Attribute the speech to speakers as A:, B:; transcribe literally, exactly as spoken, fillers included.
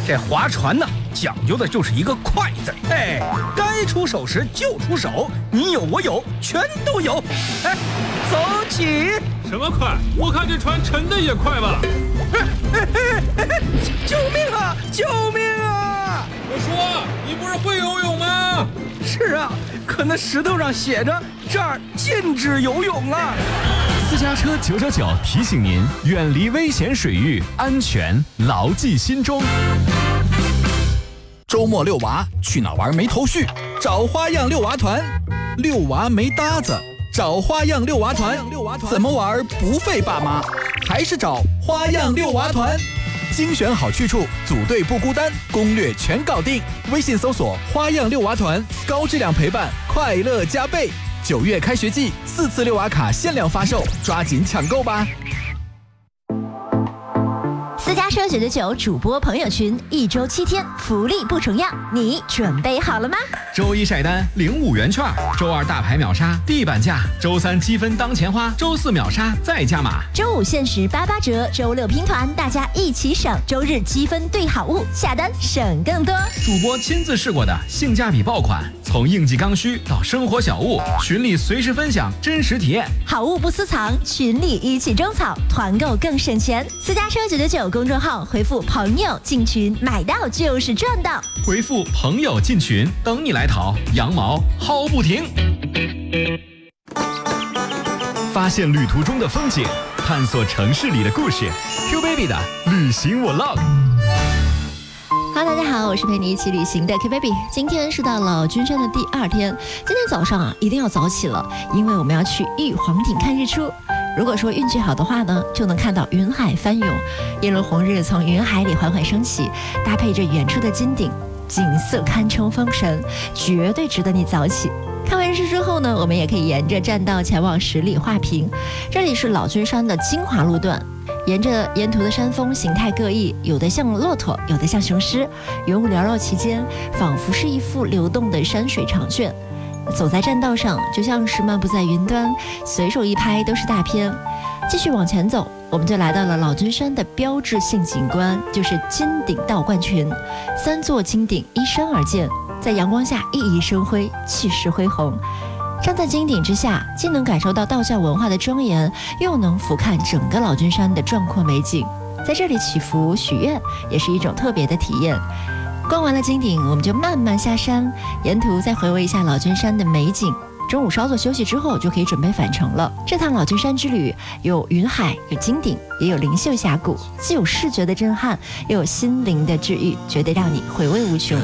A: 这划船呢，讲究的就是一个快字。哎，该出手时就出手，你有我有，全都有。哎，走起！
B: 什么快？我看这船沉的也快吧。
A: 救命啊！救命啊！
B: 我说，你不是会游泳吗？
A: 是啊，可那石头上写着这儿禁止游泳啊。
C: 私家车九九九提醒您，远离危险水域，安全牢记心中。
D: 周末遛娃去哪玩没头绪？找花样遛娃团。遛娃没搭子，找花样遛娃团。怎么玩不费爸妈？还是找花样遛娃团。精选好去处，组队不孤单，攻略全搞定。微信搜索花样遛娃团，高质量陪伴，快乐加倍。九月开学季，四次遛娃卡限量发售，抓紧抢购吧！
E: 私家车九九九主播朋友群，一周七天，福利不重样，你准备好了吗？
C: 周一晒单领五元券，周二大牌秒杀地板价，周三积分当钱花，周四秒杀再加码，
E: 周五限时八八折，周六拼团，大家一起省，周日积分兑好物，下单省更多。
C: 主播亲自试过的性价比爆款，从应季刚需到生活小物，群里随时分享真实体验，
E: 好物不私藏，群里一起种草，团购更省钱。私家车九九九公众号回复朋友进群，买到就是赚到。
C: 回复朋友进群，等你来淘，羊毛薅不停。发现旅途中的风景，探索城市里的故事。Q Baby 的旅行 Vlog。
E: Hello， 大家好，我是陪你一起旅行的 Q Baby。今天是到了君山的第二天，今天早上啊一定要早起了，因为我们要去玉皇顶看日出。如果说运气好的话呢，就能看到云海翻涌，一轮红日从云海里缓缓升起，搭配着远处的金顶，景色堪称封神，绝对值得你早起。看完日出之后呢，我们也可以沿着栈道前往十里画屏，这里是老君山的精华路段。沿着沿途的山峰形态各异，有的像骆驼，有的像雄狮，云雾缭绕其间，仿佛是一幅流动的山水长卷。走在栈道上，就像是漫步在云端，随手一拍都是大片。继续往前走，我们就来到了老君山的标志性景观，就是金顶道观群。三座金顶依山而建，在阳光下熠熠生辉，气势恢宏。站在金顶之下，既能感受到道教文化的庄严，又能俯瞰整个老君山的壮阔美景。在这里祈福许愿，也是一种特别的体验。逛完了金顶，我们就慢慢下山，沿途再回味一下老君山的美景。中午稍作休息之后，就可以准备返程了。这趟老君山之旅有云海，有金顶，也有灵秀峡谷，既有视觉的震撼，又有心灵的治愈，绝对让你回味无穷。